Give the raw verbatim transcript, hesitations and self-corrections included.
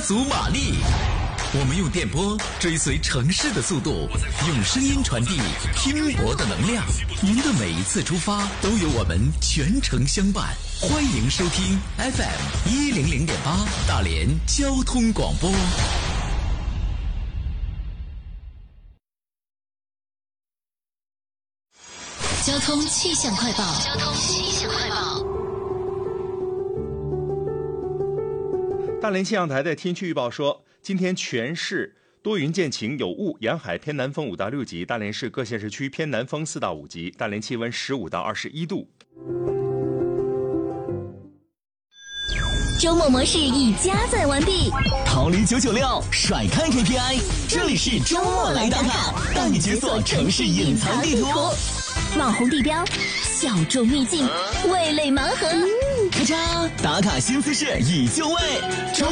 足马力。我们用电波追随城市的速度，用声音传递拼搏的能量。您的每一次出发都有我们全程相伴。欢迎收听 F M 一零零点八大连交通广播。 交通气象快报。交通气象快报。 大连气象台的天气预报说，今天全市多云见晴有雾，沿海偏南风五到六级，大连市各县市区偏南风四到五级，大连气温十五到二十一度。 周末模式已加载完毕， 逃离九九六，甩开 K P I， 这里是周末来打卡，带你解锁城市隐藏地图。 网红地标，小众秘境，味蕾盲盒， 咔嚓，打卡新姿势已就位。周